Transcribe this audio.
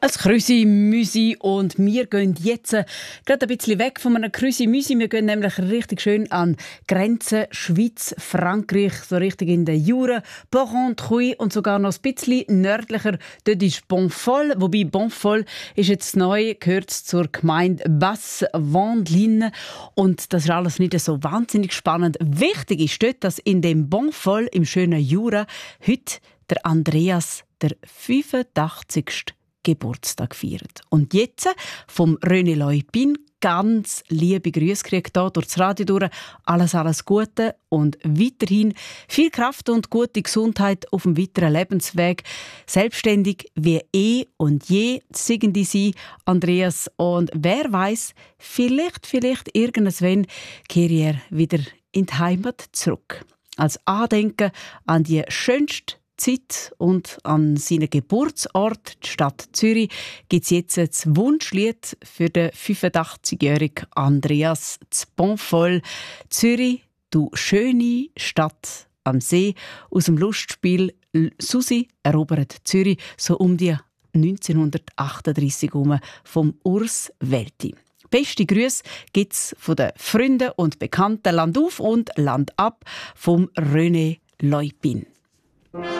Als Krüsi-Müsi und wir gehen jetzt gerade ein bisschen weg von einem Krüsi-Müsi. Wir gehen nämlich richtig schön an Grenzen Schweiz, Frankreich, so richtig in den Jura, Porrentruy und sogar noch ein bisschen nördlicher. Dort ist Bonfol, wobei Bonfol ist jetzt neu, gehört zur Gemeinde Basse-Vendelin und das ist alles nicht so wahnsinnig spannend. Wichtig ist dort, dass in dem Bonfol im schönen Jura heute der Andreas der 85. Geburtstag feiert. Und jetzt vom René Leupin ganz liebe Grüße kriegt hier durch das Radio durch. Alles Gute und weiterhin viel Kraft und gute Gesundheit auf dem weiteren Lebensweg. Selbstständig wie und je sagen die Sie, Andreas. Und wer weiß, vielleicht irgendwann kehre er wieder in die Heimat zurück. Als Andenken an die schönste Zeit und an seinen Geburtsort, die Stadt Zürich, gibt es jetzt das Wunschlied für den 85-jährigen Andreas z Bonfol. Zürich, du schöne Stadt am See, aus dem Lustspiel «Susi erobert Zürich», so um die 1938 vom Urs Welti. Beste Grüße gibt es von den Freunden und Bekannten Land auf und Land ab vom René Leupin.